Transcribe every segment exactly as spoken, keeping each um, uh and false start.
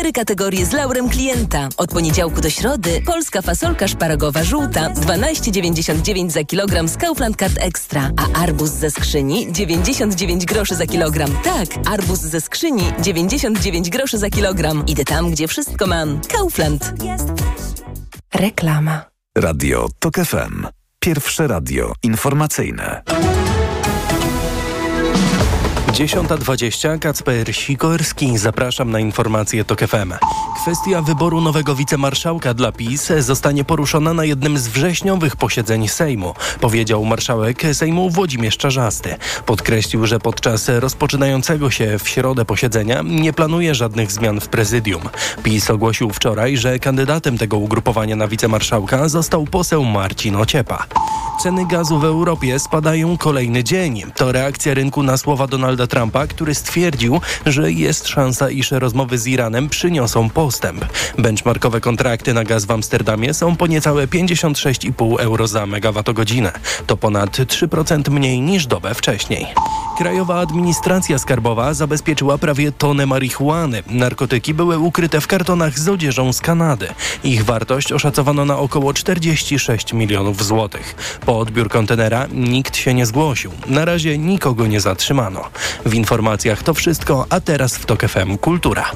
cztery kategorie z laurem klienta. Od poniedziałku do środy polska fasolka szparagowa żółta dwanaście dziewięćdziesiąt dziewięć za kilogram z Kaufland Card Extra, a arbuz ze skrzyni dziewięćdziesiąt dziewięć groszy za kilogram. Tak, arbuz ze skrzyni dziewięćdziesiąt dziewięć groszy za kilogram. Idę tam, gdzie wszystko mam. Kaufland. Reklama. Radio Tok F M. Pierwsze radio informacyjne. dziesiąta dwadzieścia, Kacper Sikorski. Zapraszam na informacje Tok F M. Kwestia wyboru nowego wicemarszałka dla PiS zostanie poruszona na jednym z wrześniowych posiedzeń Sejmu, powiedział marszałek Sejmu Włodzimierz Czarzasty. Podkreślił, że podczas rozpoczynającego się w środę posiedzenia nie planuje żadnych zmian w prezydium. PiS ogłosił wczoraj, że kandydatem tego ugrupowania na wicemarszałka został poseł Marcin Ociepa. Ceny gazu w Europie spadają kolejny dzień. To reakcja rynku na słowa Donalda Trumpa, który stwierdził, że jest szansa, iż rozmowy z Iranem przyniosą postęp. Benchmarkowe kontrakty na gaz w Amsterdamie są po niecałe pięćdziesiąt sześć i pół euro za megawattogodzinę. To ponad trzy procent mniej niż dobę wcześniej. Krajowa Administracja Skarbowa zabezpieczyła prawie tonę marihuany. Narkotyki były ukryte w kartonach z odzieżą z Kanady. Ich wartość oszacowano na około czterdzieści sześć milionów złotych. Po odbiór kontenera nikt się nie zgłosił. Na razie nikogo nie zatrzymano. W informacjach to wszystko, a teraz w Tok F M Kultura.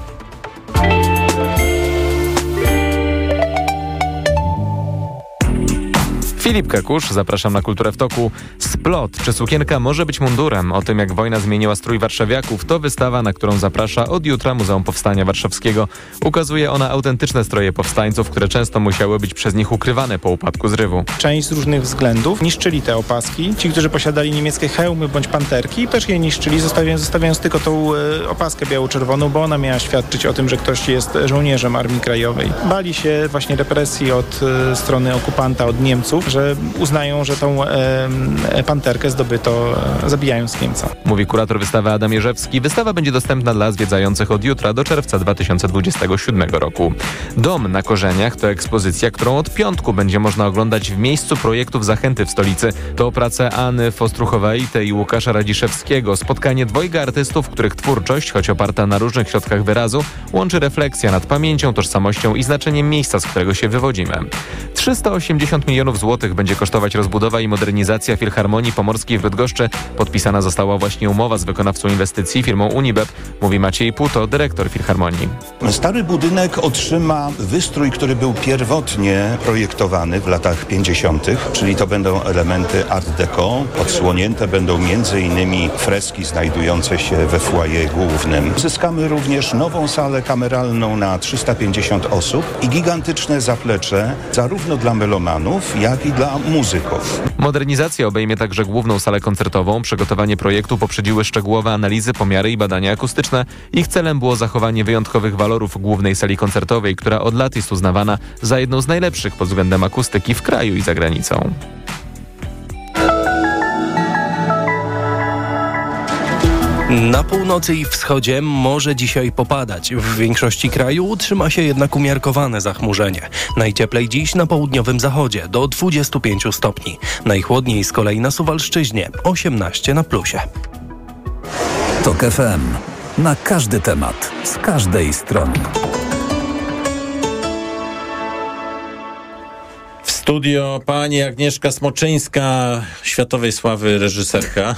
Filip Kekusz, zapraszam na Kulturę w Toku. Splot, czy sukienka może być mundurem? O tym, jak wojna zmieniła strój warszawiaków, to wystawa, na którą zaprasza od jutra Muzeum Powstania Warszawskiego. Ukazuje ona autentyczne stroje powstańców, które często musiały być przez nich ukrywane po upadku zrywu. Część z różnych względów niszczyli te opaski. Ci, którzy posiadali niemieckie hełmy bądź panterki, też je niszczyli, zostawiając, zostawiając tylko tą e, opaskę biało-czerwoną, bo ona miała świadczyć o tym, że ktoś jest żołnierzem Armii Krajowej. Bali się właśnie represji od e, strony okupanta, od Niemców, że uznają, że tą e, panterkę zdobyto e, zabijając Niemca. Mówi kurator wystawy Adam Jerzewski. Wystawa będzie dostępna dla zwiedzających od jutra do czerwca dwa tysiące dwudziestego siódmego roku. Dom na korzeniach to ekspozycja, którą od piątku będzie można oglądać w miejscu projektów Zachęty w stolicy. To prace Anny Fostruchowejte i Łukasza Radziszewskiego. Spotkanie dwojga artystów, których twórczość, choć oparta na różnych środkach wyrazu, łączy refleksja nad pamięcią, tożsamością i znaczeniem miejsca, z którego się wywodzimy. trzysta osiemdziesiąt milionów złotych będzie kosztować rozbudowa i modernizacja Filharmonii Pomorskiej w Bydgoszczy. Podpisana została właśnie umowa z wykonawcą inwestycji, firmą Unibep, mówi Maciej Puto, dyrektor Filharmonii. Stary budynek otrzyma wystrój, który był pierwotnie projektowany w latach pięćdziesiątych, czyli to będą elementy art deco. Odsłonięte będą między innymi freski znajdujące się we foyer głównym. Zyskamy również nową salę kameralną na trzysta pięćdziesiąt osób i gigantyczne zaplecze zarówno dla melomanów, jak i dla muzyków. Modernizacja obejmie także główną salę koncertową. Przygotowanie projektu poprzedziły szczegółowe analizy, pomiary i badania akustyczne. Ich celem było zachowanie wyjątkowych walorów głównej sali koncertowej, która od lat jest uznawana za jedną z najlepszych pod względem akustyki w kraju i za granicą. Na północy i wschodzie może dzisiaj popadać. W większości kraju utrzyma się jednak umiarkowane zachmurzenie. Najcieplej dziś na południowym zachodzie do dwudziestu pięciu stopni. Najchłodniej z kolei na Suwalszczyźnie osiemnaście na plusie. Tok F M. Na każdy temat, z każdej strony. W studio pani Agnieszka Smoczyńska, światowej sławy reżyserka.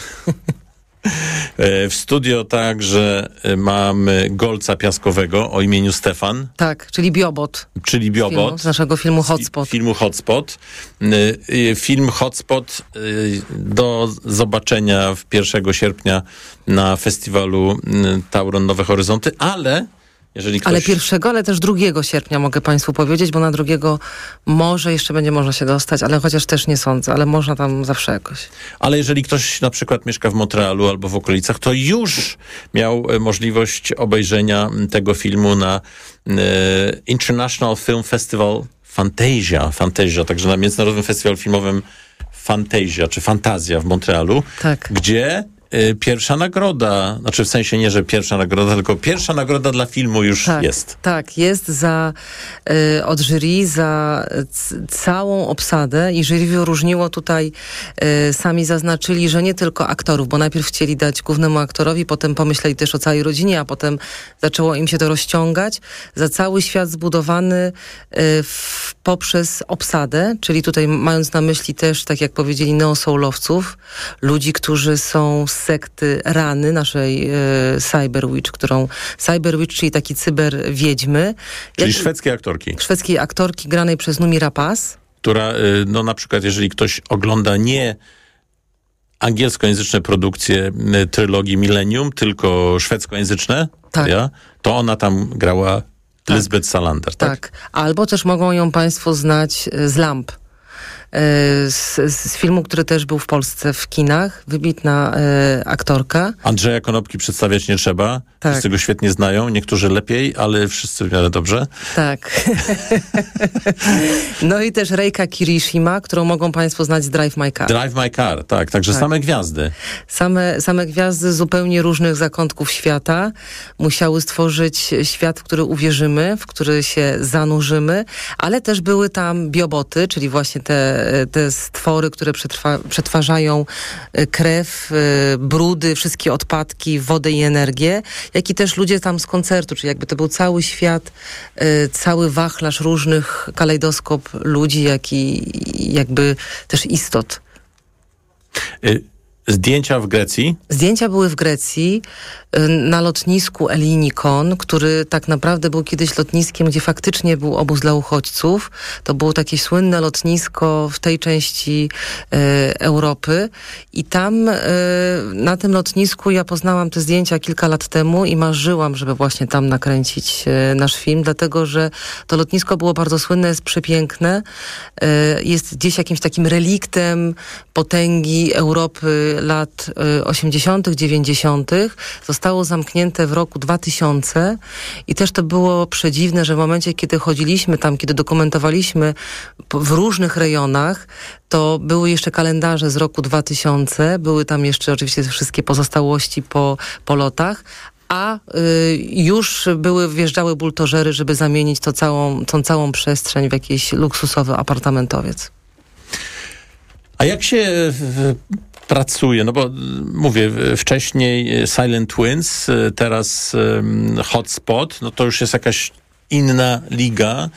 W studio także mamy Golca Piaskowego o imieniu Stefan. Tak, czyli Biobot. Czyli Biobot. Z, filmu, z naszego filmu Hotspot. Z filmu Hotspot. Film Hotspot do zobaczenia pierwszego sierpnia na festiwalu Tauron Nowe Horyzonty, ale... Jeżeli ktoś... Ale pierwszego, ale też drugiego sierpnia mogę Państwu powiedzieć, bo na drugiego może jeszcze będzie można się dostać, ale chociaż też nie sądzę, ale można tam zawsze jakoś. Ale jeżeli ktoś na przykład mieszka w Montrealu albo w okolicach, to już miał możliwość obejrzenia tego filmu na e, International Film Festival Fantasia, Fantasia, także na Międzynarodowym Festiwalu Filmowym Fantasia, czy Fantazja w Montrealu, tak. gdzie y, pierwsza nagroda, znaczy w sensie nie, że pierwsza nagroda, tylko pierwsza nagroda dla filmu już tak, jest. Tak, jest za y, od jury za c- całą obsadę i jury wyróżniło tutaj, y, sami zaznaczyli, że nie tylko aktorów, bo najpierw chcieli dać głównemu aktorowi, potem pomyśleli też o całej rodzinie, a potem zaczęło im się to rozciągać. Za cały świat zbudowany y, w, poprzez obsadę, czyli tutaj mając na myśli też, tak jak powiedzieli, neosoulowców, ludzi, którzy są z sekty Rany, naszej y, Cyberwitch, którą Cyberwitch, czyli taki cyber wiedźmy. Czyli jak, szwedzkie aktorki. Szwedzkiej aktorki granej przez Numi Rapaz. Która, y, no na przykład, jeżeli ktoś ogląda nie angielskojęzyczne produkcje y, trylogii Millennium, tylko szwedzkojęzyczne, Tak. ja, to ona tam grała Tak. Lisbeth Salander, tak? Tak. Albo też mogą ją państwo znać y, z Lamp. Z, z filmu, który też był w Polsce w kinach. Wybitna y, aktorka. Andrzeja Konopki przedstawiać nie trzeba. Tak. Wszyscy go świetnie znają. Niektórzy lepiej, ale wszyscy w miarę dobrze. Tak. No i też Reika Kirishima, którą mogą państwo znać z Drive My Car. Drive My Car, tak. Także Tak. same gwiazdy. Same, same gwiazdy z zupełnie różnych zakątków świata musiały stworzyć świat, w który uwierzymy, w który się zanurzymy, ale też były tam bioboty, czyli właśnie te, te stwory, które przetrwa, przetwarzają krew, brudy, wszystkie odpadki, wodę i energię, jak i też ludzie tam z koncertu, czyli jakby to był cały świat, cały wachlarz różnych, kalejdoskop ludzi, jak i jakby też istot. Y- Zdjęcia w Grecji. Zdjęcia były w Grecji, na lotnisku Elinikon, który tak naprawdę był kiedyś lotniskiem, gdzie faktycznie był obóz dla uchodźców. To było takie słynne lotnisko w tej części e, Europy i tam e, na tym lotnisku ja poznałam te zdjęcia kilka lat temu i marzyłam, żeby właśnie tam nakręcić e, nasz film, dlatego że to lotnisko było bardzo słynne, jest przepiękne, e, jest gdzieś jakimś takim reliktem potęgi Europy lat osiemdziesiątych, dziewięćdziesiątych. Zostało zamknięte w roku dwa tysiące i też to było przedziwne, że w momencie, kiedy chodziliśmy tam, kiedy dokumentowaliśmy w różnych rejonach, to były jeszcze kalendarze z roku dwa tysiące, były tam jeszcze oczywiście wszystkie pozostałości po, po lotach, a y, już były, wjeżdżały buldożery, żeby zamienić to całą, tą całą przestrzeń w jakiś luksusowy apartamentowiec. A jak się w, pracuje? No bo mówię, wcześniej Silent Twins, teraz um, Hotspot, no to już jest jakaś inna liga,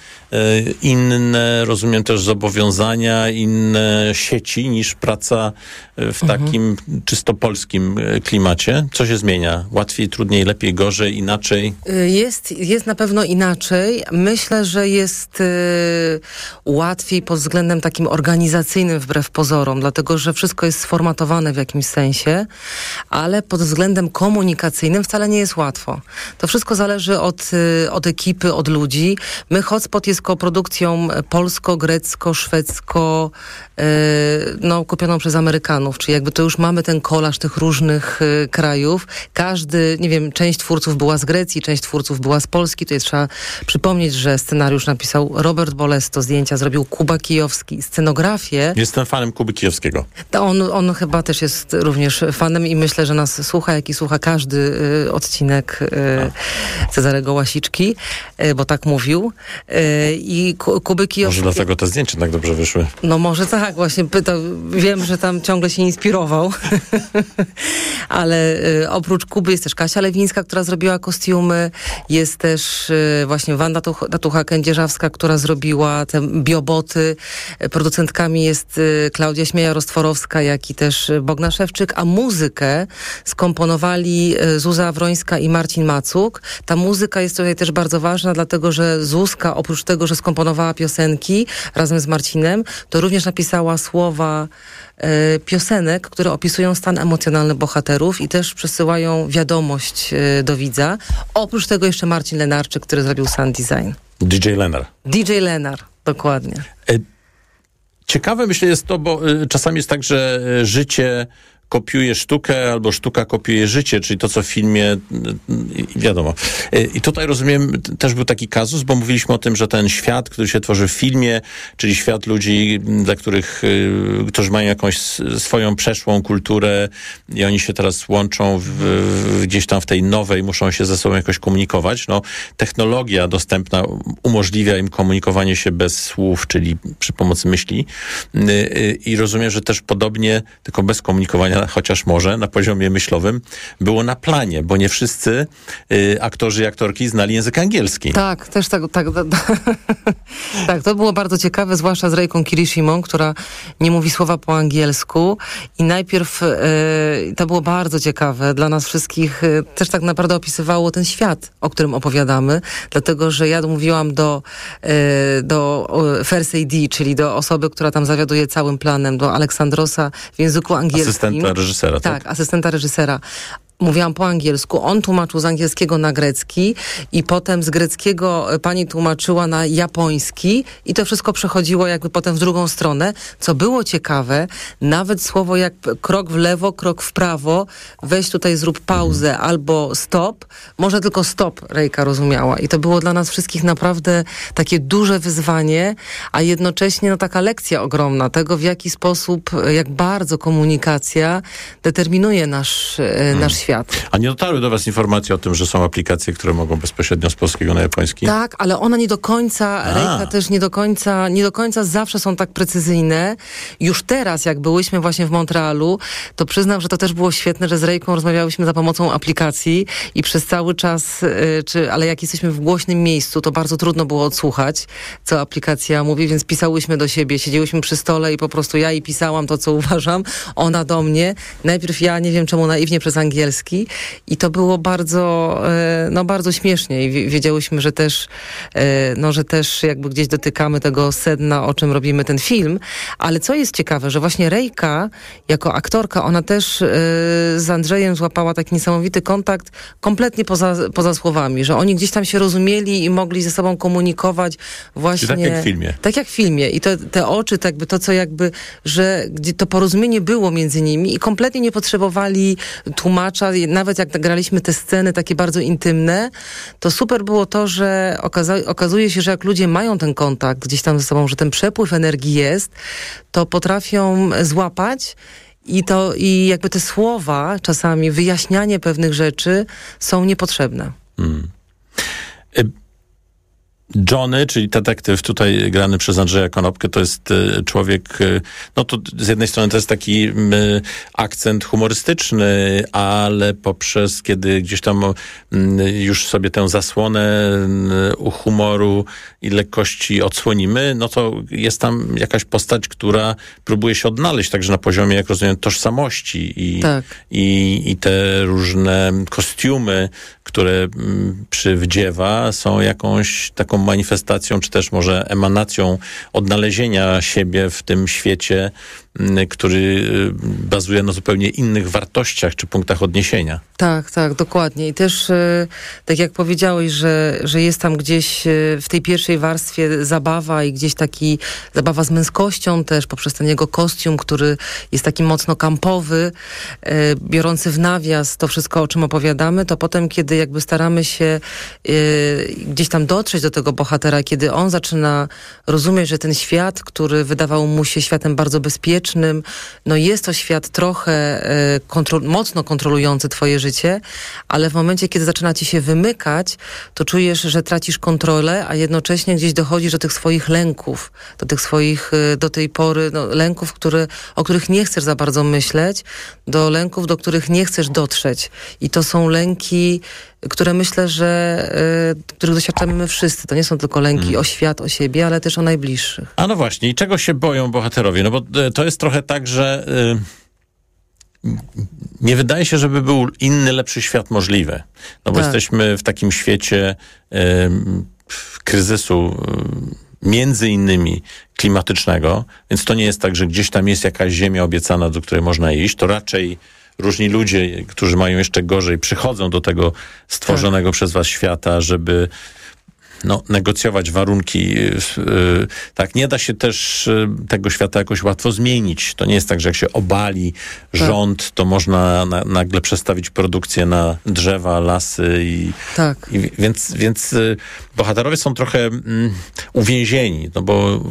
inne, rozumiem, też zobowiązania, inne sieci niż praca w takim mhm. czysto polskim klimacie. Co się zmienia? Łatwiej, trudniej, lepiej, gorzej, inaczej? Jest, jest na pewno inaczej. Myślę, że jest y, łatwiej pod względem takim organizacyjnym wbrew pozorom, dlatego, że wszystko jest sformatowane w jakimś sensie, ale pod względem komunikacyjnym wcale nie jest łatwo. To wszystko zależy od, y, od ekipy, od ludzi. My Hotspot jest koprodukcją polsko-grecko-szwedzko, yy, no, kupioną przez Amerykanów, czyli jakby to już mamy ten kolaż tych różnych yy, krajów. Każdy, nie wiem, część twórców była z Grecji, część twórców była z Polski. Tutaj trzeba przypomnieć, że scenariusz napisał Robert Bolesto, zdjęcia zrobił Kuba Kijowski, scenografię. Jestem fanem Kuby Kijowskiego. To on, on chyba też jest również fanem i myślę, że nas słucha, jak i słucha każdy yy, odcinek yy, Cezarego Łasiczki, yy, bo tak mówił. I Kuby Kijowski... Może dlatego te zdjęcia tak dobrze wyszły. No może tak, właśnie pytał. Wiem, że tam ciągle się inspirował. Ale y, oprócz Kuby jest też Kasia Lewińska, która zrobiła kostiumy. Jest też y, właśnie Wanda Tatucha-Kędzierzawska, która zrobiła te bioboty. Producentkami jest y, Klaudia Śmieja-Rostworowska, jak i też Bogna Szewczyk. A muzykę skomponowali y, Zuza Wrońska i Marcin Macuk. Ta muzyka jest tutaj też bardzo ważna, dlatego że Zuzka, oprócz tego, że skomponowała piosenki razem z Marcinem, to również napisała słowa e, piosenek, które opisują stan emocjonalny bohaterów i też przesyłają wiadomość e, do widza. Oprócz tego jeszcze Marcin Lenarczyk, który zrobił sound design. D J Lenar. D J Lenar, dokładnie. E, ciekawe myślę jest to, bo y, czasami jest tak, że y, życie kopiuje sztukę, albo sztuka kopiuje życie, czyli to, co w filmie, wiadomo. I tutaj rozumiem, też był taki kazus, bo mówiliśmy o tym, że ten świat, który się tworzy w filmie, czyli świat ludzi, dla których, którzy mają jakąś swoją przeszłą kulturę i oni się teraz łączą w, w, gdzieś tam w tej nowej, muszą się ze sobą jakoś komunikować. No, technologia dostępna umożliwia im komunikowanie się bez słów, czyli przy pomocy myśli. I rozumiem, że też podobnie, tylko bez komunikowania, chociaż może na poziomie myślowym, było na planie, bo nie wszyscy y, aktorzy i aktorki znali język angielski. Tak, też tak, tak, tak, tak, to było bardzo ciekawe, zwłaszcza z Reiką Kirishimą, która nie mówi słowa po angielsku i najpierw y, to było bardzo ciekawe dla nas wszystkich, y, też tak naprawdę opisywało ten świat, o którym opowiadamy, dlatego, że ja mówiłam do, y, do First A D, czyli do osoby, która tam zawiaduje całym planem, do Aleksandrosa w języku angielskim. Asystenta reżysera, tak? Tak, asystenta reżysera. Mówiłam po angielsku, on tłumaczył z angielskiego na grecki i potem z greckiego pani tłumaczyła na japoński i to wszystko przechodziło jakby potem w drugą stronę, co było ciekawe, nawet słowo jak krok w lewo, krok w prawo, weź tutaj zrób pauzę mhm. albo stop, może tylko stop Rejka rozumiała i to było dla nas wszystkich naprawdę takie duże wyzwanie, a jednocześnie no taka lekcja ogromna tego, w jaki sposób, jak bardzo komunikacja determinuje nasz, hmm. nasz świat. A nie dotarły do was informacje o tym, że są aplikacje, które mogą bezpośrednio z polskiego na japoński? Tak, ale one nie do końca, A. Rejka też nie do końca, nie do końca zawsze są tak precyzyjne. Już teraz, jak byłyśmy właśnie w Montrealu, to przyznam, że to też było świetne, że z Rejką rozmawiałyśmy za pomocą aplikacji i przez cały czas, yy, czy, ale jak jesteśmy w głośnym miejscu, to bardzo trudno było odsłuchać, co aplikacja mówi, więc pisałyśmy do siebie, siedziałyśmy przy stole i po prostu ja jej pisałam to, co uważam, ona do mnie. Najpierw ja, nie wiem czemu naiwnie przez angielski, i to było bardzo, no bardzo śmiesznie i wiedziałyśmy, że też, no, że też jakby gdzieś dotykamy tego sedna, o czym robimy ten film, ale co jest ciekawe, że właśnie Rejka jako aktorka, ona też z Andrzejem złapała taki niesamowity kontakt kompletnie poza, poza słowami, że oni gdzieś tam się rozumieli i mogli ze sobą komunikować właśnie. Czyli tak jak w filmie. Tak jak w filmie i to, te oczy, tak jakby to, co jakby, że gdzie to porozumienie było między nimi i kompletnie nie potrzebowali tłumacza. Nawet jak graliśmy te sceny takie bardzo intymne, to super było to, że okaza- okazuje się, że jak ludzie mają ten kontakt gdzieś tam ze sobą, że ten przepływ energii jest, to potrafią złapać i to i jakby te słowa, czasami wyjaśnianie pewnych rzeczy są niepotrzebne. Hmm. Y- Johnny, czyli detektyw tutaj grany przez Andrzeja Konopkę, to jest y, człowiek, y, no to z jednej strony to jest taki y, akcent humorystyczny, ale poprzez, kiedy gdzieś tam y, już sobie tę zasłonę y, u humoru i lekkości odsłonimy, no to jest tam jakaś postać, która próbuje się odnaleźć także na poziomie, jak rozumiem, tożsamości i, tak. i, i te różne kostiumy, które y, przywdziewa, są jakąś taką manifestacją, czy też może emanacją odnalezienia siebie w tym świecie, który bazuje na zupełnie innych wartościach czy punktach odniesienia. Tak, tak, dokładnie. I też, tak jak powiedziałeś, że, że jest tam gdzieś w tej pierwszej warstwie zabawa i gdzieś taki zabawa z męskością też poprzez ten jego kostium, który jest taki mocno kampowy, biorący w nawias to wszystko, o czym opowiadamy, to potem, kiedy jakby staramy się gdzieś tam dotrzeć do tego bohatera, kiedy on zaczyna rozumieć, że ten świat, który wydawał mu się światem bardzo bezpiecznym, no jest to świat trochę e, kontro- mocno kontrolujący twoje życie, ale w momencie, kiedy zaczyna ci się wymykać, to czujesz, że tracisz kontrolę, a jednocześnie gdzieś dochodzisz do tych swoich lęków, do tych swoich e, do tej pory no, lęków, które, o których nie chcesz za bardzo myśleć, do lęków, do których nie chcesz dotrzeć. I to są lęki, które myślę, że y, których doświadczamy my wszyscy. To nie są tylko lęki hmm. o świat, o siebie, ale też o najbliższych. A no właśnie, i czego się boją bohaterowie? No bo y, to jest trochę tak, że y, nie wydaje się, żeby był inny, lepszy świat możliwy. No bo tak. jesteśmy w takim świecie y, kryzysu y, między innymi klimatycznego, więc to nie jest tak, że gdzieś tam jest jakaś ziemia obiecana, do której można iść. To raczej różni ludzie, którzy mają jeszcze gorzej, przychodzą do tego stworzonego tak. przez was świata, żeby no, negocjować warunki. Tak, nie da się też tego świata jakoś łatwo zmienić. To nie jest tak, że jak się obali rząd, to można na, nagle przestawić produkcję na drzewa, lasy i, tak. i więc, więc bohaterowie są trochę mm, uwięzieni, no bo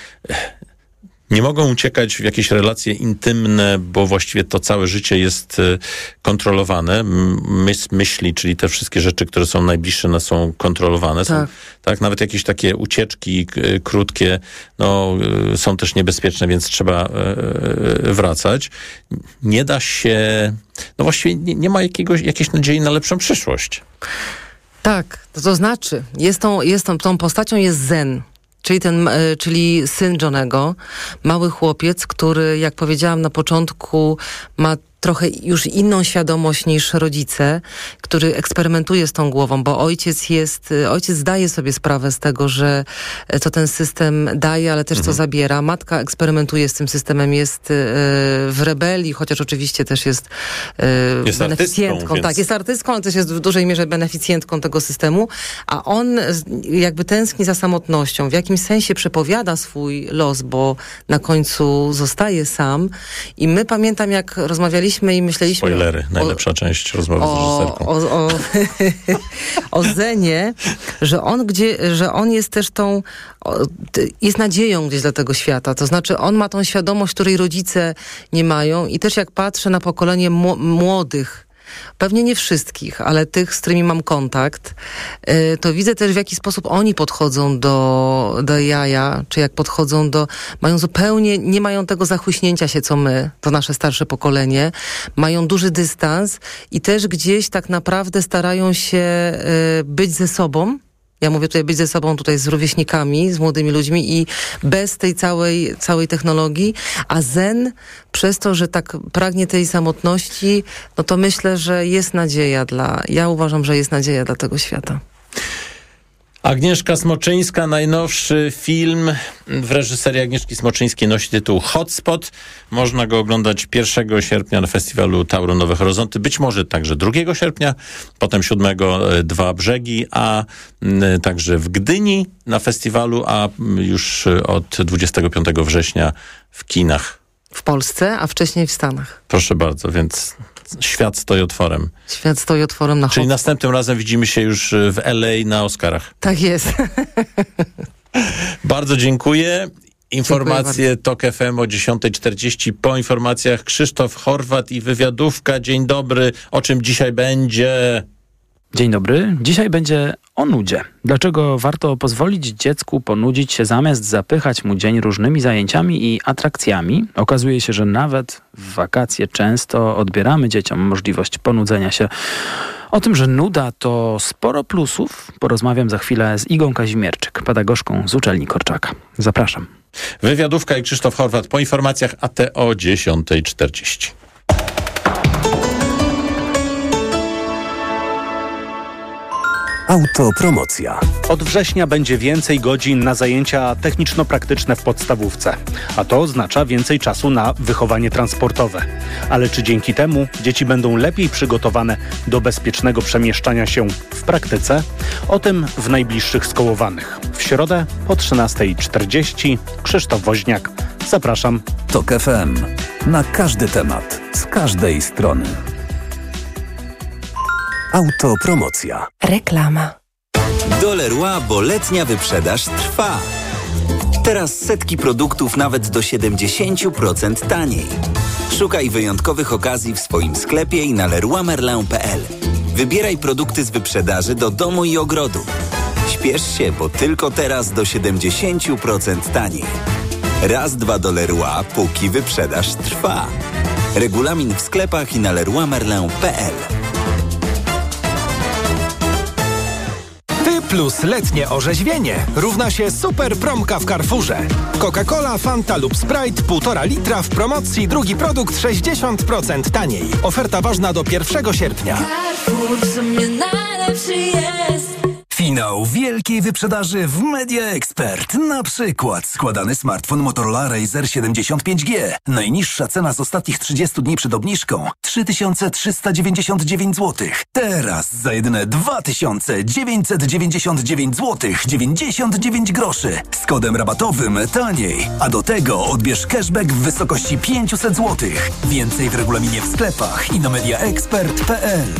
nie mogą uciekać w jakieś relacje intymne, bo właściwie to całe życie jest kontrolowane. Mys- myśli, czyli te wszystkie rzeczy, które są najbliższe nas, są kontrolowane. Są, tak. tak, nawet jakieś takie ucieczki k- krótkie, no, y, są też niebezpieczne, więc trzeba y, y, wracać. Nie da się, no właściwie nie, nie ma jakiegoś, jakiejś nadziei na lepszą przyszłość. Tak, to, to znaczy, jest tą, jest tą, tą postacią jest Zen. Czyli ten, czyli syn Johnego, mały chłopiec, który, jak powiedziałam na początku, ma trochę już inną świadomość niż rodzice, który eksperymentuje z tą głową, bo ojciec jest, ojciec zdaje sobie sprawę z tego, że to ten system daje, ale też mhm. co zabiera. Matka eksperymentuje z tym systemem, jest y, w rebelii, chociaż oczywiście też jest, y, jest beneficjentką. Artystką, więc... Tak, jest artystką, ale też jest w dużej mierze beneficjentką tego systemu, a on jakby tęskni za samotnością. W jakimś sensie przepowiada swój los, bo na końcu zostaje sam i my, pamiętam, jak rozmawialiśmy i myśleliśmy... Spoilery, najlepsza o, część rozmowy o, z reżyserką. O, o, o Zenie, że on, gdzie, że on jest też tą... O, jest nadzieją gdzieś dla tego świata. To znaczy on ma tą świadomość, której rodzice nie mają i też jak patrzę na pokolenie mu- młodych, pewnie nie wszystkich, ale tych, z którymi mam kontakt, yy, to widzę też, w jaki sposób oni podchodzą do, do jaja, czy jak podchodzą do... Mają zupełnie, nie mają tego zachłyśnięcia się, co my, to nasze starsze pokolenie. Mają duży dystans i też gdzieś tak naprawdę starają się yy, być ze sobą. Ja mówię tutaj być ze sobą, tutaj z rówieśnikami, z młodymi ludźmi i bez tej całej, całej technologii. A Zen, przez to, że tak pragnie tej samotności, no to myślę, że jest nadzieja dla... Ja uważam, że jest nadzieja dla tego świata. Agnieszka Smoczyńska, najnowszy film w reżyserii Agnieszki Smoczyńskiej nosi tytuł Hotspot. Można go oglądać pierwszego sierpnia na festiwalu Tauro Nowe Horyzonty, być może także drugiego sierpnia, potem siódmego Dwa Brzegi, a y, także w Gdyni na festiwalu, a już od dwudziestego piątego września w kinach. W Polsce, a wcześniej w Stanach. Proszę bardzo, więc świat stoi otworem. Świat stoi otworem na Czyli hot. następnym razem widzimy się już w L A na Oscarach. Tak jest. Bardzo dziękuję. Informacje TOK F M o dziesiąta czterdzieści. Po informacjach Krzysztof Horwat i wywiadówka. Dzień dobry. O czym dzisiaj będzie? Dzień dobry. Dzisiaj będzie o nudzie. Dlaczego warto pozwolić dziecku ponudzić się zamiast zapychać mu dzień różnymi zajęciami i atrakcjami? Okazuje się, że nawet w wakacje często odbieramy dzieciom możliwość ponudzenia się. O tym, że nuda to sporo plusów, porozmawiam za chwilę z Igą Kazimierczyk, pedagogzką z uczelni Korczaka. Zapraszam. Wywiadówka i Krzysztof Horwat po informacjach, a te o dziesiąta czterdzieści. Autopromocja. Od września będzie więcej godzin na zajęcia techniczno-praktyczne w podstawówce, a to oznacza więcej czasu na wychowanie transportowe. Ale czy dzięki temu dzieci będą lepiej przygotowane do bezpiecznego przemieszczania się w praktyce? O tym w najbliższych Skołowanych. W środę po trzynasta czterdzieści. Krzysztof Woźniak. Zapraszam. TOK F M. Na każdy temat, z każdej strony. Autopromocja. Reklama. Do Leroy, bo letnia wyprzedaż trwa. Teraz setki produktów nawet do siedemdziesiąt procent taniej. Szukaj wyjątkowych okazji w swoim sklepie i na leroy merlin kropka p l. Wybieraj produkty z wyprzedaży do domu i ogrodu. Śpiesz się, bo tylko teraz do siedemdziesiąt procent taniej. Raz, dwa do Leroy, póki wyprzedaż trwa. Regulamin w sklepach i na leroy merlin kropka p l. Plus letnie orzeźwienie równa się super promka w Carrefourze. Coca-Cola, Fanta lub Sprite półtora litra w promocji, drugi produkt sześćdziesiąt procent taniej. Oferta ważna do pierwszego sierpnia. Carrefour w sumie najlepszy jest. Finał wielkiej wyprzedaży w Media Expert. Na przykład składany smartfon Motorola Razr siedemdziesiąt pięć G. Najniższa cena z ostatnich trzydziestu dni przed obniżką trzy tysiące trzysta dziewięćdziesiąt dziewięć złotych. Teraz za jedyne dwa tysiące dziewięćset dziewięćdziesiąt dziewięć złotych dziewięćdziesiąt dziewięć groszy. Z kodem rabatowym taniej. A do tego odbierz cashback w wysokości pięćset złotych. Więcej w regulaminie w sklepach i na mediaexpert kropka p l.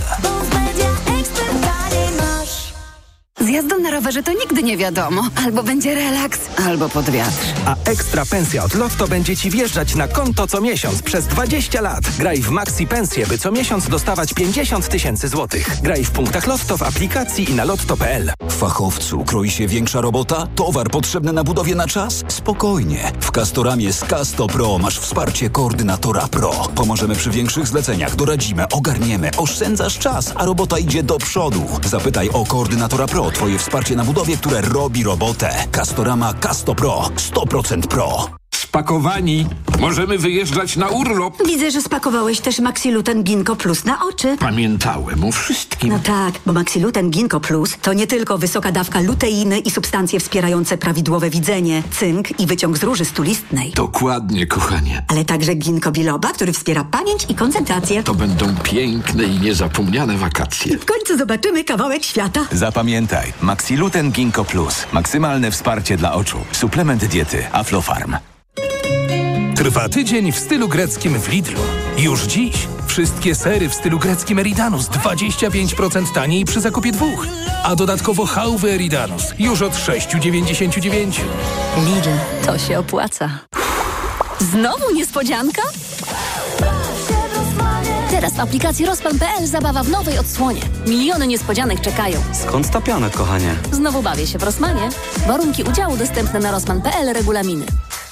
Z jazdą na rowerze to nigdy nie wiadomo. Albo będzie relaks, albo pod wiatr. A ekstra pensja od Lotto będzie Ci wjeżdżać na konto co miesiąc przez dwadzieścia lat. Graj w Maxi Pensję, by co miesiąc dostawać pięćdziesiąt tysięcy złotych. Graj w punktach Lotto w aplikacji i na lotto kropka p l. Fachowcu, kroi się większa robota? Towar potrzebny na budowie na czas? Spokojnie. W Castoramie z Casto Pro masz wsparcie koordynatora Pro. Pomożemy przy większych zleceniach, doradzimy, ogarniemy, oszczędzasz czas, a robota idzie do przodu. Zapytaj o koordynatora Pro. Twoje wsparcie na budowie, które robi robotę. Castorama Casto Pro. sto procent Pro. Spakowani. Możemy wyjeżdżać na urlop. Widzę, że spakowałeś też Maxiluten Ginkgo Plus na oczy. Pamiętałem o wszystkim. No tak, bo Maxiluten Ginkgo Plus to nie tylko wysoka dawka luteiny i substancje wspierające prawidłowe widzenie, cynk i wyciąg z róży stulistnej. Dokładnie, kochanie. Ale także ginkgo biloba, który wspiera pamięć i koncentrację. To będą piękne i niezapomniane wakacje. W końcu zobaczymy kawałek świata. Zapamiętaj, Maxiluten Ginkgo Plus. Maksymalne wsparcie dla oczu. Suplement diety Aflofarm. Trwa tydzień w stylu greckim w Lidlu. Już dziś wszystkie sery w stylu greckim Eridanus dwadzieścia pięć procent taniej przy zakupie dwóch. A dodatkowo chałwy Eridanus już od sześć dziewięćdziesiąt dziewięć. Lidl, to się opłaca. Znowu niespodzianka? Teraz w aplikacji Rozpan kropka p l zabawa w nowej odsłonie. Miliony niespodzianek czekają. Skąd ta piana, kochanie? Znowu bawię się w Rosmanie. Warunki udziału dostępne na rozpan kropka p l, regulaminy.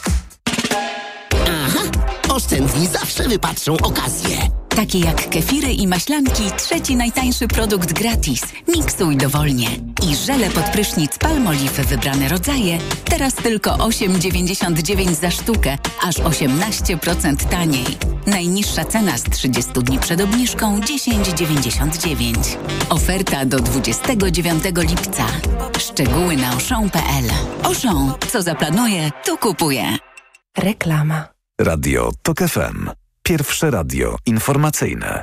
Aha, oszczędni zawsze wypatrzą okazję. Takie jak kefiry i maślanki, trzeci najtańszy produkt gratis. Miksuj dowolnie. I żele pod prysznic Palmolive wybrane rodzaje, teraz tylko osiem dziewięćdziesiąt dziewięć za sztukę, aż osiemnaście procent taniej. Najniższa cena z trzydziestu dni przed obniżką dziesięć dziewięćdziesiąt dziewięć. Oferta do dwudziestego dziewiątego lipca. Szczegóły na auchan kropka p l. Auchan, co zaplanuje, to kupuje. Reklama. Radio Tok F M. Pierwsze radio informacyjne.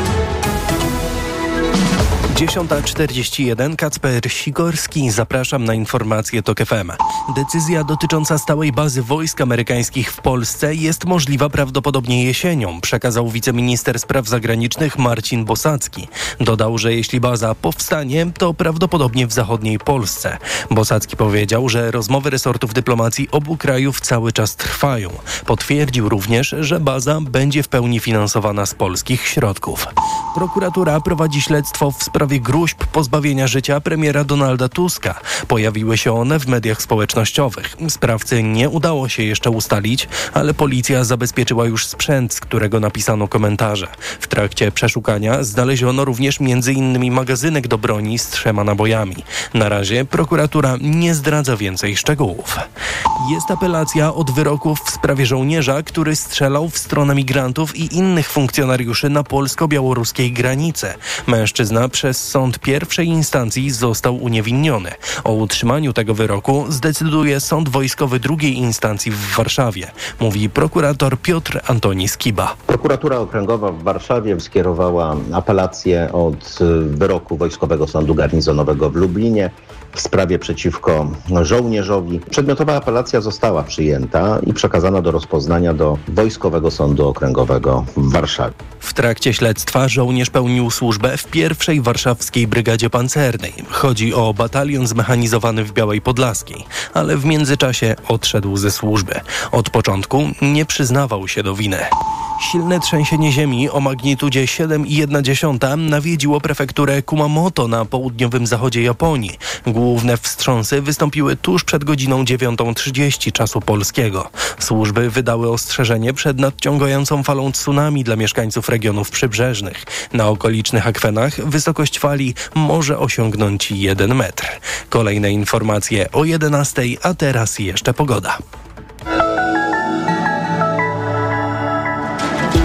dziesiąta czterdzieści jeden, Kacper Sikorski, zapraszam na informacje Tok F M. Decyzja dotycząca stałej bazy wojsk amerykańskich w Polsce jest możliwa prawdopodobnie jesienią, przekazał wiceminister spraw zagranicznych Marcin Bosacki. Dodał, że jeśli baza powstanie, to prawdopodobnie w zachodniej Polsce. Bosacki powiedział, że rozmowy resortów dyplomacji obu krajów cały czas trwają. Potwierdził również, że baza będzie w pełni finansowana z polskich środków. Prokuratura prowadzi śledztwo w sprawie gróźb pozbawienia życia premiera Donalda Tuska. Pojawiły się one w mediach społecznościowych. Sprawcy nie udało się jeszcze ustalić, ale policja zabezpieczyła już sprzęt, z którego napisano komentarze. W trakcie przeszukania znaleziono również między innymi magazynek do broni z trzema nabojami. Na razie prokuratura nie zdradza więcej szczegółów. Jest apelacja od wyroków w sprawie żołnierza, który strzelał w stronę migrantów i innych funkcjonariuszy na polsko-białoruskiej granicy. Mężczyzna przez sąd pierwszej instancji został uniewinniony. O utrzymaniu tego wyroku zdecyduje sąd wojskowy drugiej instancji w Warszawie, mówi prokurator Piotr Antoni Skiba. Prokuratura Okręgowa w Warszawie skierowała apelację od wyroku Wojskowego Sądu Garnizonowego w Lublinie w sprawie przeciwko żołnierzowi. Przedmiotowa apelacja została przyjęta i przekazana do rozpoznania do Wojskowego Sądu Okręgowego w Warszawie. W trakcie śledztwa żołnierz pełnił służbę w pierwszej warszawskiej Brygadzie Pancernej. Chodzi o batalion zmechanizowany w Białej Podlaskiej, ale w międzyczasie odszedł ze służby. Od początku nie przyznawał się do winy. Silne trzęsienie ziemi o magnitudzie siedem i jedna dziesiąta nawiedziło prefekturę Kumamoto na południowym zachodzie Japonii. Główne wstrząsy wystąpiły tuż przed godziną dziewiątą trzydzieści czasu polskiego. Służby wydały ostrzeżenie przed nadciągającą falą tsunami dla mieszkańców regionów przybrzeżnych. Na okolicznych akwenach wysokość fali może osiągnąć jeden metr. Kolejne informacje o jedenastej, a teraz jeszcze pogoda.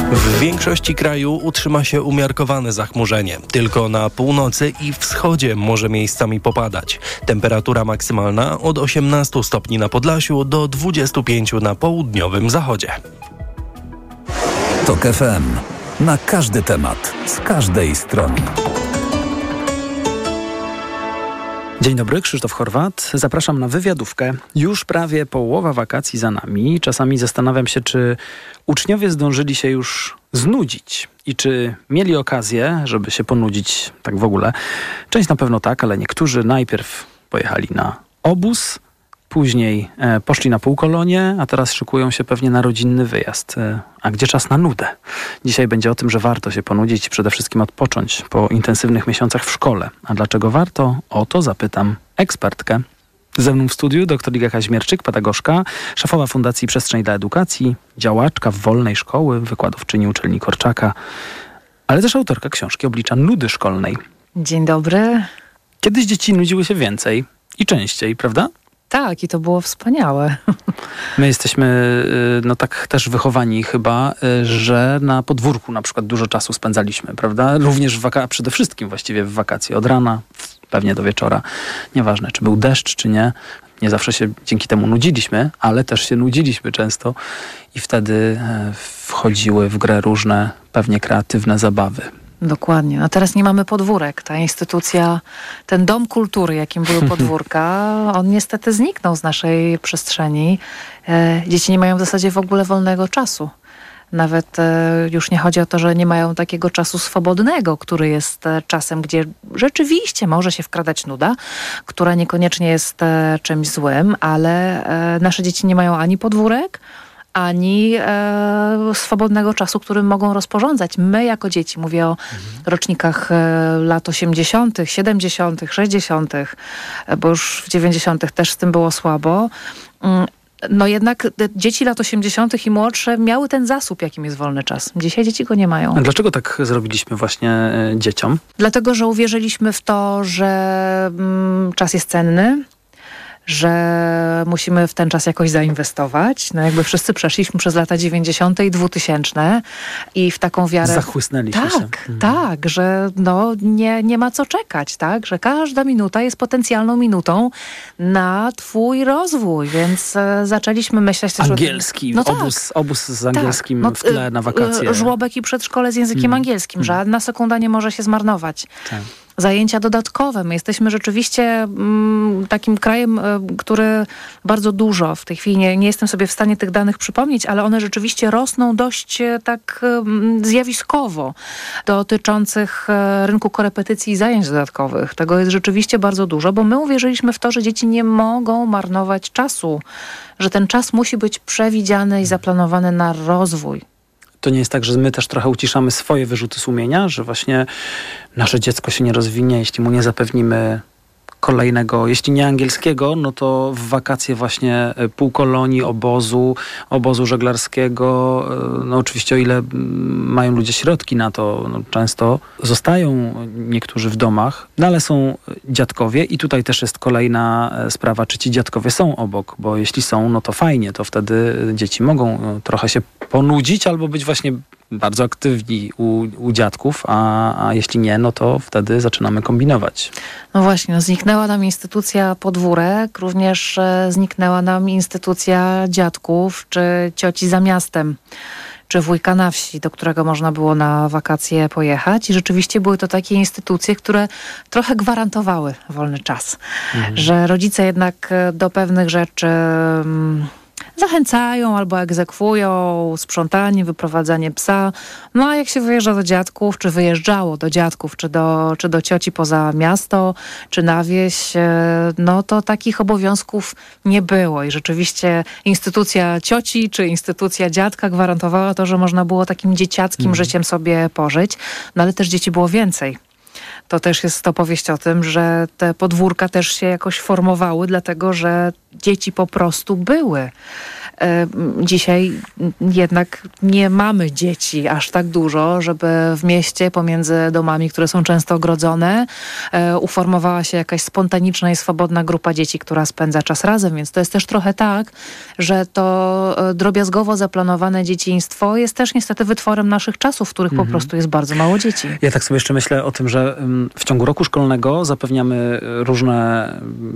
W większości kraju utrzyma się umiarkowane zachmurzenie. Tylko na północy i wschodzie może miejscami popadać. Temperatura maksymalna od osiemnastu stopni na Podlasiu do dwudziestu pięciu na południowym zachodzie. Tok F M. Na każdy temat, z każdej strony. Dzień dobry, Krzysztof Horwat. Zapraszam na wywiadówkę. Już prawie połowa wakacji za nami. Czasami zastanawiam się, czy uczniowie zdążyli się już znudzić i czy mieli okazję, żeby się ponudzić tak w ogóle. Część na pewno tak, ale niektórzy najpierw pojechali na obóz, później e, poszli na półkolonie, a teraz szykują się pewnie na rodzinny wyjazd. E, a gdzie czas na nudę? Dzisiaj będzie o tym, że warto się ponudzić i przede wszystkim odpocząć po intensywnych miesiącach w szkole. A dlaczego warto? O to zapytam ekspertkę. Ze mną w studiu dr Iga Kaźmierczyk, pedagogzka, szefowa Fundacji Przestrzeń dla Edukacji, działaczka wolnej szkoły, wykładowczyni uczelni Korczaka, ale też autorka książki Oblicza nudy szkolnej. Dzień dobry. Kiedyś dzieci nudziły się więcej i częściej, prawda? Tak, i to było wspaniałe. My jesteśmy no tak też wychowani chyba, że na podwórku na przykład dużo czasu spędzaliśmy, prawda? Również w wakacje, przede wszystkim właściwie w wakacje, od rana pewnie do wieczora. Nieważne, czy był deszcz, czy nie. Nie zawsze się dzięki temu nudziliśmy, ale też się nudziliśmy często i wtedy wchodziły w grę różne pewnie kreatywne zabawy. Dokładnie. A teraz nie mamy podwórek. Ta instytucja, ten dom kultury, jakim były podwórka, on niestety zniknął z naszej przestrzeni. E, dzieci nie mają w zasadzie w ogóle wolnego czasu. Nawet e, już nie chodzi o to, że nie mają takiego czasu swobodnego, który jest e, czasem, gdzie rzeczywiście może się wkradać nuda, która niekoniecznie jest e, czymś złym, ale e, nasze dzieci nie mają ani podwórek, ani e, swobodnego czasu, którym mogą rozporządzać. My jako dzieci, mówię o mhm. rocznikach e, lat osiemdziesiątych, siedemdziesiątych, sześćdziesiątych, e, bo już w dziewięćdziesiątych też z tym było słabo. Mm, no jednak dzieci lat osiemdziesiątych i młodsze miały ten zasób, jakim jest wolny czas. Dzisiaj dzieci go nie mają. A dlaczego tak zrobiliśmy właśnie e, dzieciom? Dlatego, że uwierzyliśmy w to, że mm, czas jest cenny, że musimy w ten czas jakoś zainwestować. No jakby wszyscy przeszliśmy przez lata dziewięćdziesiąte i dwutysięczne i w taką wiarę... Zachłysnęliśmy tak, się. Tak, tak, że no nie, nie ma co czekać, tak? Że każda minuta jest potencjalną minutą na twój rozwój, więc e, zaczęliśmy myśleć też Angielski, o... No obóz, tak. obóz z angielskim tak. no, w tle na wakacje. Żłobek i przedszkole z językiem hmm. angielskim. Żadna sekunda nie może się zmarnować. Tak. Zajęcia dodatkowe. My jesteśmy rzeczywiście mm, takim krajem, y, który bardzo dużo w tej chwili, nie, nie jestem sobie w stanie tych danych przypomnieć, ale one rzeczywiście rosną dość y, tak y, zjawiskowo dotyczących y, rynku korepetycji i zajęć dodatkowych. Tego jest rzeczywiście bardzo dużo, bo my uwierzyliśmy w to, że dzieci nie mogą marnować czasu, że ten czas musi być przewidziany i zaplanowany na rozwój. To nie jest tak, że my też trochę uciszamy swoje wyrzuty sumienia, że właśnie nasze dziecko się nie rozwinie, jeśli mu nie zapewnimy kolejnego, jeśli nie angielskiego, no to w wakacje właśnie półkolonii, obozu, obozu żeglarskiego. No oczywiście o ile mają ludzie środki na to, no często zostają niektórzy w domach, no ale są dziadkowie i tutaj też jest kolejna sprawa, czy ci dziadkowie są obok, bo jeśli są, no to fajnie, to wtedy dzieci mogą trochę się ponudzić albo być właśnie bardzo aktywni u, u dziadków, a, a jeśli nie, no to wtedy zaczynamy kombinować. No właśnie, no zniknęła nam instytucja podwórek, również e, zniknęła nam instytucja dziadków czy cioci za miastem, czy wujka na wsi, do którego można było na wakacje pojechać. I rzeczywiście były to takie instytucje, które trochę gwarantowały wolny czas. Mhm. Że rodzice jednak do pewnych rzeczy... Mm, zachęcają albo egzekwują sprzątanie, wyprowadzanie psa. No a jak się wyjeżdża do dziadków, czy wyjeżdżało do dziadków, czy do, czy do cioci poza miasto, czy na wieś, no to takich obowiązków nie było. I rzeczywiście instytucja cioci, czy instytucja dziadka gwarantowała to, że można było takim dzieciackim mm. życiem sobie pożyć. No ale też dzieci było więcej. To też jest opowieść o tym, że te podwórka też się jakoś formowały, dlatego że dzieci po prostu były. Dzisiaj jednak nie mamy dzieci aż tak dużo, żeby w mieście pomiędzy domami, które są często ogrodzone, uformowała się jakaś spontaniczna i swobodna grupa dzieci, która spędza czas razem, więc to jest też trochę tak, że to drobiazgowo zaplanowane dzieciństwo jest też niestety wytworem naszych czasów, w których mhm. po prostu jest bardzo mało dzieci. Ja tak sobie jeszcze myślę o tym, że w ciągu roku szkolnego zapewniamy różne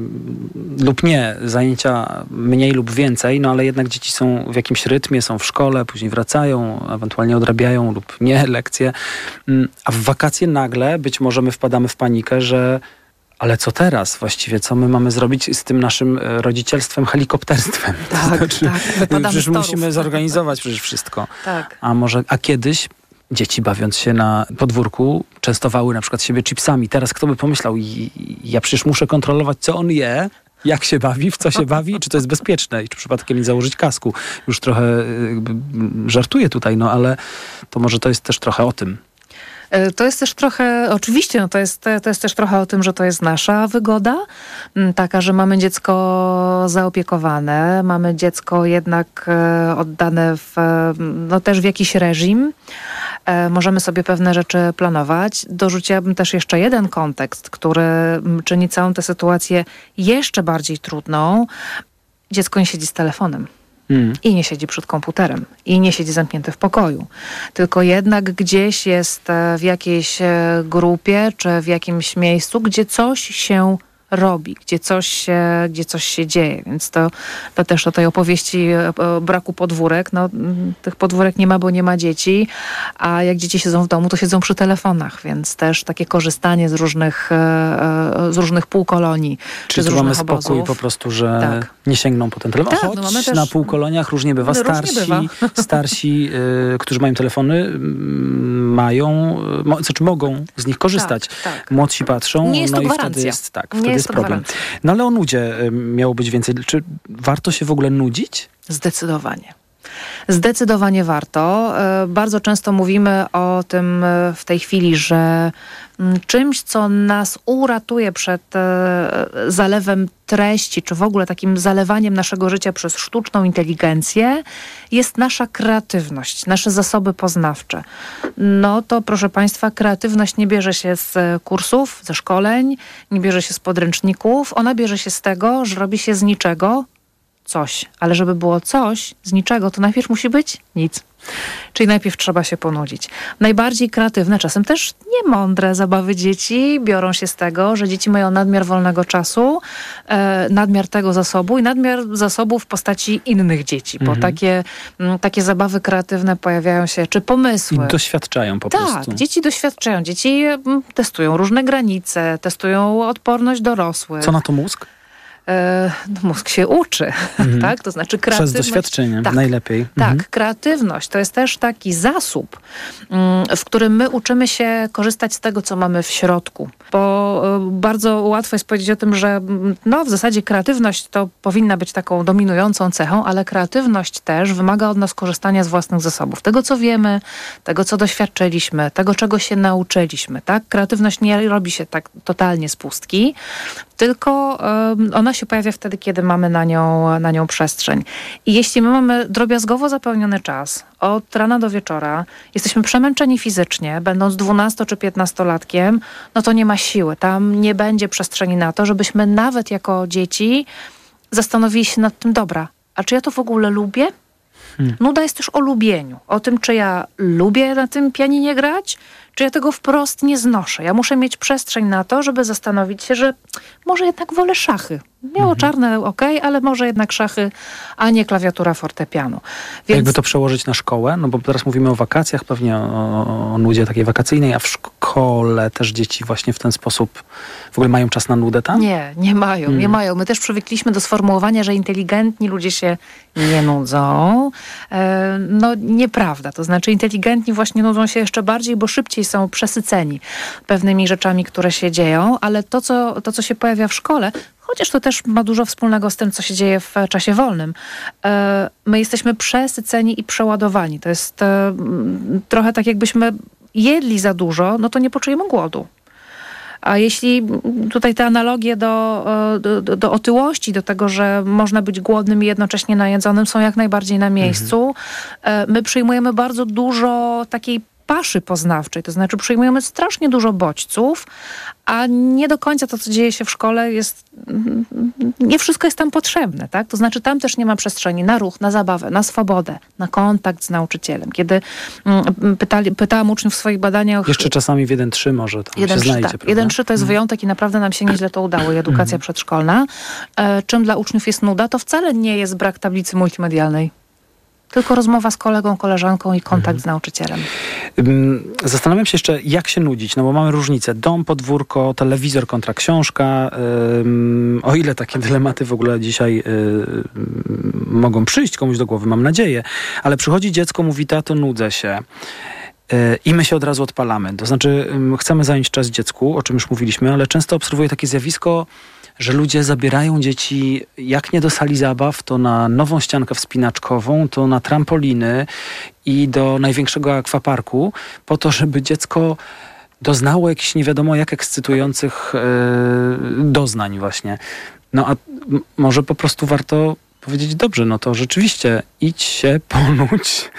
lub nie zajęcia mniej lub więcej, no ale jednak dzieci są w jakimś rytmie, są w szkole, później wracają, ewentualnie odrabiają lub nie lekcje, a w wakacje nagle być może my wpadamy w panikę, że ale co teraz właściwie? Co my mamy zrobić z tym naszym rodzicielstwem, helikopterstwem? Tak, znaczy, tak. Wypadamy przecież z torów. musimy zorganizować przecież wszystko. Tak. A może, a kiedyś dzieci bawiąc się na podwórku częstowały na przykład siebie chipsami. Teraz kto by pomyślał, ja przecież muszę kontrolować, co on je, jak się bawi, w co się bawi, czy to jest bezpieczne i czy przypadkiem nie założyć kasku. Już trochę żartuję tutaj, no ale to może to jest też trochę o tym. To jest też trochę, oczywiście, no to jest, to jest też trochę o tym, że to jest nasza wygoda, taka, że mamy dziecko zaopiekowane, mamy dziecko jednak oddane w, no też w jakiś reżim. Możemy sobie pewne rzeczy planować. Dorzuciłabym też jeszcze jeden kontekst, który czyni całą tę sytuację jeszcze bardziej trudną. Dziecko nie siedzi z telefonem. Hmm. I nie siedzi przed komputerem. I nie siedzi zamknięty w pokoju. Tylko jednak gdzieś jest w jakiejś grupie, czy w jakimś miejscu, gdzie coś się robi, gdzie coś się, gdzie coś się dzieje. Więc to, to też o tej opowieści o braku podwórek. No, tych podwórek nie ma, bo nie ma dzieci, a jak dzieci siedzą w domu, to siedzą przy telefonach, więc też takie korzystanie z różnych, z różnych półkolonii, czy, czy z tu różnych mamy spokój obozów. po prostu, że tak. nie sięgną po ten telefon. Tak, Choć no mamy też... na półkoloniach różnie bywa. No, starsi, różnie bywa. starsi y, którzy mają telefony, y, mają, mo, znaczy mogą z nich korzystać. Tak, tak. Młodsi patrzą, nie jest no to i gwarancja. wtedy jest, tak, nie wtedy jest jest problem. No ale o nudzie miało być więcej. Czy warto się w ogóle nudzić? Zdecydowanie. Zdecydowanie warto. Bardzo często mówimy o tym w tej chwili, że czymś, co nas uratuje przed zalewem treści, czy w ogóle takim zalewaniem naszego życia przez sztuczną inteligencję, jest nasza kreatywność, nasze zasoby poznawcze. No to proszę Państwa, kreatywność nie bierze się z kursów, ze szkoleń, nie bierze się z podręczników. Ona bierze się z tego, że robi się z niczego coś. Ale żeby było coś z niczego, to najpierw musi być nic. Czyli najpierw trzeba się ponudzić. Najbardziej kreatywne, czasem też niemądre zabawy dzieci biorą się z tego, że dzieci mają nadmiar wolnego czasu, e, nadmiar tego zasobu i nadmiar zasobu w postaci innych dzieci, bo mhm. takie, m, takie zabawy kreatywne pojawiają się, czy pomysły. I doświadczają po tak, prostu. Tak, dzieci doświadczają. Dzieci m, testują różne granice, testują odporność dorosłych. Co na to mózg? No, mózg się uczy, mhm. tak? To znaczy kreatywność. Przez doświadczenie, tak, najlepiej. Tak, mhm. kreatywność to jest też taki zasób, w którym my uczymy się korzystać z tego, co mamy w środku. Bo bardzo łatwo jest powiedzieć o tym, że no, w zasadzie kreatywność to powinna być taką dominującą cechą, ale kreatywność też wymaga od nas korzystania z własnych zasobów. Tego, co wiemy, tego, co doświadczyliśmy, tego, czego się nauczyliśmy. Tak? Kreatywność nie robi się tak totalnie z pustki, tylko um, ona się pojawia wtedy, kiedy mamy na nią, na nią przestrzeń. I jeśli my mamy drobiazgowo zapełniony czas, od rana do wieczora, jesteśmy przemęczeni fizycznie, będąc dwunasto czy piętnastolatkiem, no to nie ma siły. Tam nie będzie przestrzeni na to, żebyśmy nawet jako dzieci zastanowili się nad tym, dobra, a czy ja to w ogóle lubię? Hmm. Nuda jest też o lubieniu. O tym, czy ja lubię na tym pianinie grać, czy ja tego wprost nie znoszę. Ja muszę mieć przestrzeń na to, żeby zastanowić się, że może jednak wolę szachy. Biało-czarne, okej, okay, ale może jednak szachy, a nie klawiatura fortepianu. Więc... Jakby to przełożyć na szkołę? No bo teraz mówimy o wakacjach, pewnie o, o nudzie takiej wakacyjnej, a w szkole też dzieci właśnie w ten sposób w ogóle mają czas na nudę tam? Nie, nie mają, hmm. nie mają. My też przywykliśmy do sformułowania, że inteligentni ludzie się nie nudzą. E, no nieprawda. To znaczy inteligentni właśnie nudzą się jeszcze bardziej, bo szybciej są przesyceni pewnymi rzeczami, które się dzieją, ale to, co, to, co się pojawia w szkole, chociaż to też ma dużo wspólnego z tym, co się dzieje w czasie wolnym. My jesteśmy przesyceni i przeładowani. To jest trochę tak, jakbyśmy jedli za dużo, no to nie poczujemy głodu. A jeśli tutaj te analogie do, do, do otyłości, do tego, że można być głodnym i jednocześnie najedzonym, są jak najbardziej na miejscu. Mhm. My przyjmujemy bardzo dużo takiej paszy poznawczej, to znaczy przyjmujemy strasznie dużo bodźców, a nie do końca to, co dzieje się w szkole jest, nie wszystko jest tam potrzebne, tak? To znaczy tam też nie ma przestrzeni na ruch, na zabawę, na swobodę, na kontakt z nauczycielem. Kiedy pytali, pytałam uczniów w swoich badaniach... Jeszcze czasami w jeden trzy może tam jeden, się znajdzie, tak. jeden trzy to jest wyjątek i naprawdę nam się nieźle to udało, i edukacja przedszkolna. E, czym dla uczniów jest nuda, to wcale nie jest brak tablicy multimedialnej. Tylko rozmowa z kolegą, koleżanką i kontakt mhm. z nauczycielem. Zastanawiam się jeszcze, jak się nudzić, no bo mamy różnicę. Dom, podwórko, telewizor kontra książka. Ym, o ile takie dylematy w ogóle dzisiaj yy, mogą przyjść komuś do głowy, mam nadzieję. Ale przychodzi dziecko, mówi, tato, nudzę się. I my się od razu odpalamy. To znaczy, chcemy zająć czas dziecku, o czym już mówiliśmy, ale często obserwuję takie zjawisko, że ludzie zabierają dzieci jak nie do sali zabaw, to na nową ściankę wspinaczkową, to na trampoliny i do największego akwaparku, po to, żeby dziecko doznało jakichś nie wiadomo jak ekscytujących yy, doznań właśnie. No a m- może po prostu warto powiedzieć, dobrze, no to rzeczywiście idź się ponudź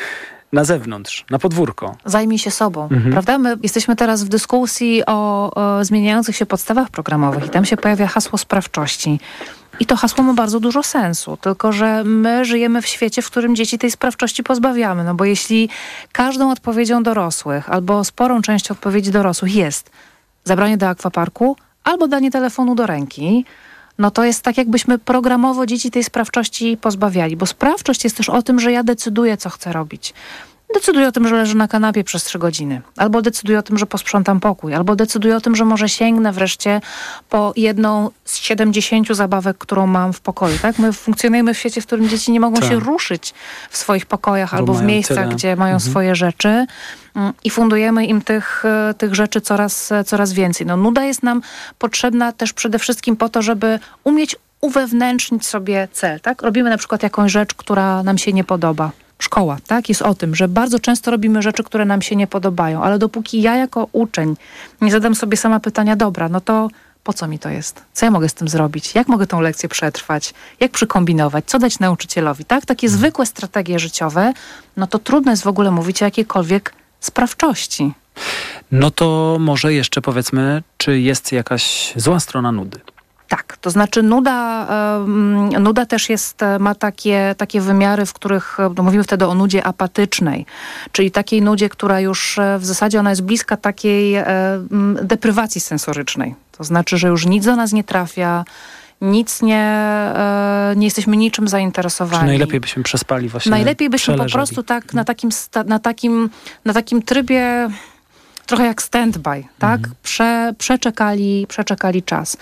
na zewnątrz, na podwórko. Zajmij się sobą, mhm. prawda? My jesteśmy teraz w dyskusji o, o zmieniających się podstawach programowych i tam się pojawia hasło sprawczości. I to hasło ma bardzo dużo sensu, tylko że my żyjemy w świecie, w którym dzieci tej sprawczości pozbawiamy. No bo jeśli każdą odpowiedzią dorosłych albo sporą częścią odpowiedzi dorosłych jest zabranie do akwaparku albo danie telefonu do ręki, no to jest tak, jakbyśmy programowo dzieci tej sprawczości pozbawiali. Bo sprawczość jest też o tym, że ja decyduję, co chcę robić. Decyduję o tym, że leżę na kanapie przez trzy godziny. Albo decyduję o tym, że posprzątam pokój. Albo decyduję o tym, że może sięgnę wreszcie po jedną z siedemdziesięciu zabawek, którą mam w pokoju. Tak? My funkcjonujemy w świecie, w którym dzieci nie mogą tak. się ruszyć w swoich pokojach, bo albo w miejscach, tyle. gdzie mają mhm. swoje rzeczy. I fundujemy im tych, tych rzeczy coraz, coraz więcej. No, nuda jest nam potrzebna też przede wszystkim po to, żeby umieć uwewnętrznić sobie cel. Tak? Robimy na przykład jakąś rzecz, która nam się nie podoba. Szkoła, tak? Jest o tym, że bardzo często robimy rzeczy, które nam się nie podobają, ale dopóki ja jako uczeń nie zadam sobie sama pytania, dobra, no to po co mi to jest? Co ja mogę z tym zrobić? Jak mogę tą lekcję przetrwać? Jak przykombinować? Co dać nauczycielowi? Tak? Takie hmm. zwykłe strategie życiowe, no to trudno jest w ogóle mówić o jakiejkolwiek sprawczości. No to może jeszcze powiedzmy, czy jest jakaś zła strona nudy? Tak, to znaczy nuda, um, nuda też jest, ma takie, takie wymiary, w których no mówimy wtedy o nudzie apatycznej, czyli takiej nudzie, która już w zasadzie ona jest bliska takiej um, deprywacji sensorycznej. To znaczy, że już nic do nas nie trafia, nic nie, e, nie jesteśmy niczym zainteresowani. Czy najlepiej byśmy przespali właśnie. Najlepiej byśmy po prostu tak na takim, na takim, na takim trybie trochę jak stand-by, tak? Mhm. Prze, przeczekali, przeczekali czas.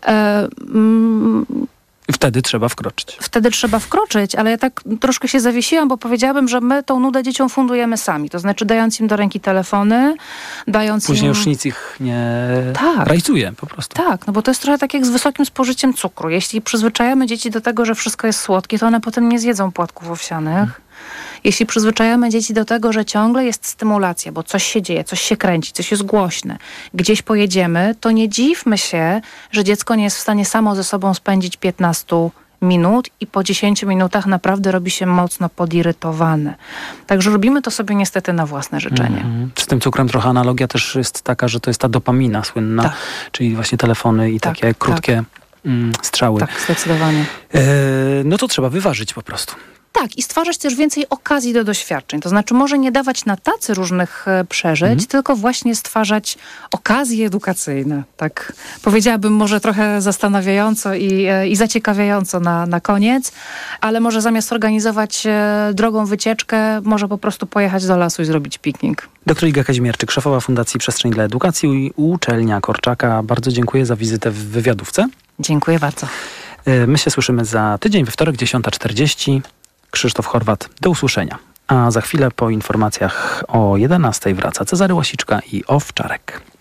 E, mm, Wtedy trzeba wkroczyć. Wtedy trzeba wkroczyć, ale ja tak troszkę się zawiesiłam, bo powiedziałabym, że my tą nudę dzieciom fundujemy sami. To znaczy dając im do ręki telefony, dając Później im... już nic ich nie tak. rajcuje po prostu. Tak, no bo to jest trochę tak jak z wysokim spożyciem cukru. Jeśli przyzwyczajamy dzieci do tego, że wszystko jest słodkie, to one potem nie zjedzą płatków owsianych. Hmm. Jeśli przyzwyczajamy dzieci do tego, że ciągle jest stymulacja, bo coś się dzieje, coś się kręci, coś jest głośne, gdzieś pojedziemy, to nie dziwmy się, że dziecko nie jest w stanie samo ze sobą spędzić piętnaście minut i po dziesięciu minutach naprawdę robi się mocno podirytowane. Także robimy to sobie niestety na własne życzenie. Mm-hmm. Z tym cukrem trochę analogia też jest taka, że to jest ta dopamina słynna, tak. czyli właśnie telefony i tak, takie krótkie tak. mm, strzały. Tak, zdecydowanie. E, no to trzeba wyważyć po prostu. Tak, i stwarzać też więcej okazji do doświadczeń. To znaczy może nie dawać na tacy różnych e, przeżyć, mm. tylko właśnie stwarzać okazje edukacyjne. Tak powiedziałabym może trochę zastanawiająco i, e, i zaciekawiająco na, na koniec, ale może zamiast organizować e, drogą wycieczkę, może po prostu pojechać do lasu i zrobić piknik. Doktor Iga Kazimierczyk, szefowa Fundacji Przestrzeń dla Edukacji i Uczelnia Korczaka. Bardzo dziękuję za wizytę w wywiadówce. Dziękuję bardzo. E, my się słyszymy za tydzień, we wtorek, dziesiąta czterdzieści. Krzysztof Horwat, do usłyszenia. A za chwilę po informacjach o jedenastej wraca Cezary Łasiczka i Owczarek.